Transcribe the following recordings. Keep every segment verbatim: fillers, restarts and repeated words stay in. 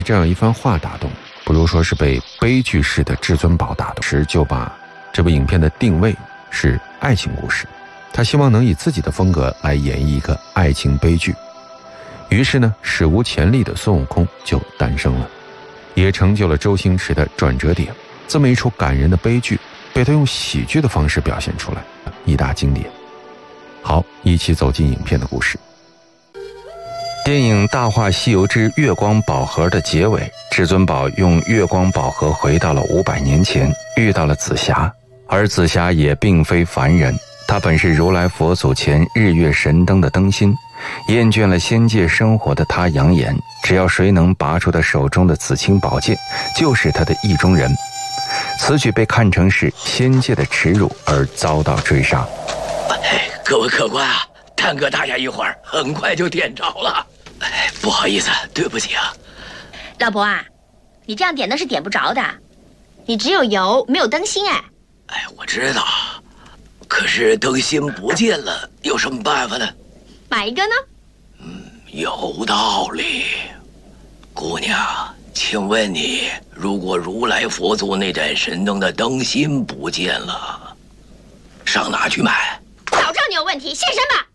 这样一番话打动，不如说是被悲剧式的至尊宝打动时，就把这部影片的定位是爱情故事。他希望能以自己的风格来演绎一个爱情悲剧。于是呢，史无前例的孙悟空就诞生了，也成就了周星驰的转折点。这么一出感人的悲剧，被他用喜剧的方式表现出来，一大经典。好，一起走进影片的故事。电影《大话西游之月光宝盒》的结尾，至尊宝用月光宝盒回到了五百年前，遇到了紫霞。而紫霞也并非凡人，她本是如来佛祖前日月神灯的灯芯。厌倦了仙界生活的她扬言，只要谁能拔出她手中的紫青宝剑，就是她的意中人。此举被看成是仙界的耻辱，而遭到追杀。 哎，各位客官啊，耽搁大家一会儿，很快就点着了。哎，不好意思，对不起啊。 老伯啊，你这样点灯是点不着的，你只有油没有灯芯哎。 哎，我知道，可是灯芯不见了，有什么办法呢？ 买一个呢？ 嗯，有道理。姑娘，请问你，如果如来佛祖那盏神灯的灯芯不见了，上哪去买？ 早知道你有问题，现身吧！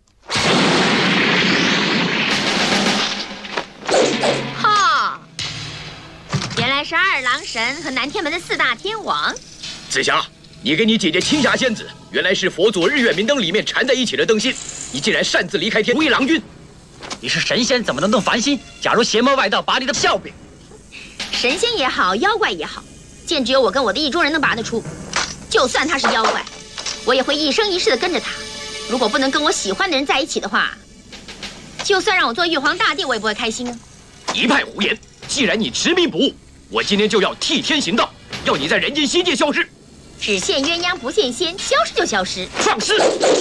哈，原来是二郎神和南天门的四大天王。 紫霞，你跟你姐姐青霞仙子，原来是佛祖日月明灯里面缠在一起的灯芯，你竟然擅自离开天，无意郎君。 你是神仙，怎么能动凡心？假如邪魔外道拔你的笑柄， 神仙也好，妖怪也好，见只有我跟我的意中人能拔得出。就算他是妖怪，我也会一生一世的跟着他。如果不能跟我喜欢的人在一起的话，就算让我做玉皇大帝，我也不会开心啊！ 一派胡言！既然你执迷不悟，我今天就要替天行道，要你在人间仙界消失。 只羡鸳鸯不羡仙，消失就消失。 放肆！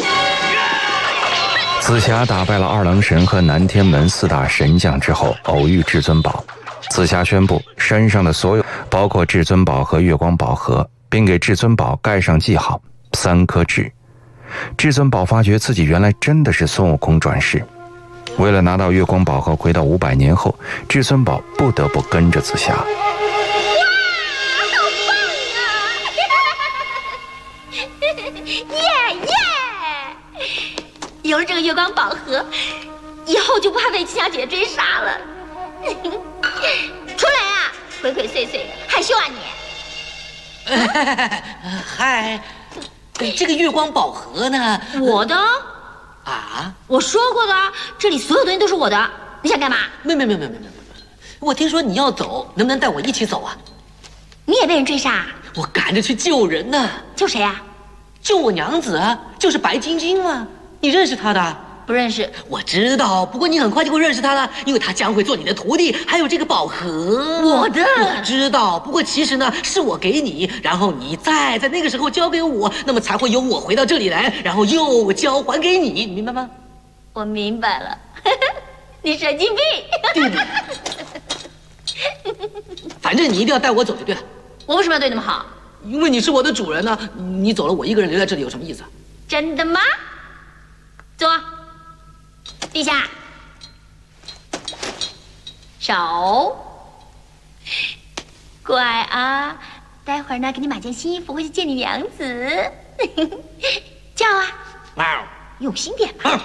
紫霞打败了二郎神和南天门四大神将之后，偶遇至尊宝。紫霞宣布山上的所有，包括至尊宝和月光宝盒，并给至尊宝盖上记号三颗痣。至尊宝发觉自己原来真的是孙悟空转世。为了拿到月光宝盒，回到五百年后，至尊宝不得不跟着紫霞。 有了这个月光宝盒，以后就不怕被青霞姐追杀了。出来啊，鬼鬼祟祟的，害羞啊你？ 嗨，这个月光宝盒呢？ 我的。 啊？ 我说过的，这里所有东西都是我的。你想干嘛？ 没没没没没没没！我听说你要走，能不能带我一起走啊？ 你也被人追杀？ 我赶着去救人呢。 救谁啊？ 救我娘子啊，就是白晶晶啊。你认识她的？ 不认识。 我知道，不过你很快就会认识她了，因为她将会做你的徒弟，还有这个宝盒。 我的。 我知道，不过其实呢，是我给你，然后你再在那个时候交给我，那么才会由我回到这里来，然后又交还给你，你明白吗？ 我明白了。你神经病。 反正你一定要带我走就对了。 我为什么要对那么好？ 因为你是我的主人呢、啊。你走了，我一个人留在这里有什么意思？ 真的吗？坐，地下，手，乖啊！待会儿呢，给你买件新衣服回去见你娘子。叫啊！ 喵！ 用心点嘛。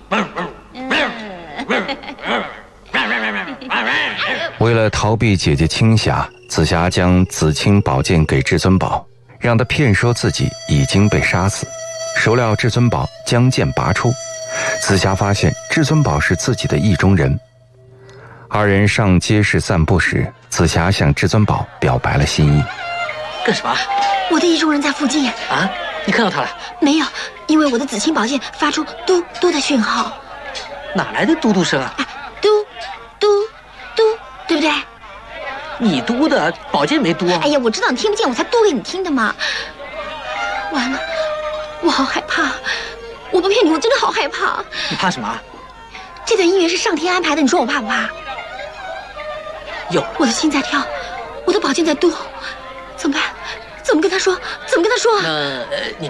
为了逃避姐姐青霞，紫霞将紫青宝剑给至尊宝，让他骗说自己已经被杀死。孰料至尊宝将剑拔出，紫霞发现至尊宝是自己的意中人。二人上街市散步时，紫霞向至尊宝表白了心意。 干什么？ 我的意中人在附近啊！你看到他了？ 没有，因为我的紫青宝剑发出嘟嘟的讯号。 哪来的嘟嘟声啊？ 啊，嘟嘟嘟，对不对？ 你嘟的，宝剑没嘟啊。 哎呀，我知道你听不见，我才嘟给你听的嘛。完了。我好害怕，我不骗你，我真的好害怕。 你怕什么？ 这段音乐是上天安排的，你说我怕不怕？ 有， 我的心在跳，我的宝剑在嘟，怎么办？怎么跟他说？怎么跟他说？ 那、呃、你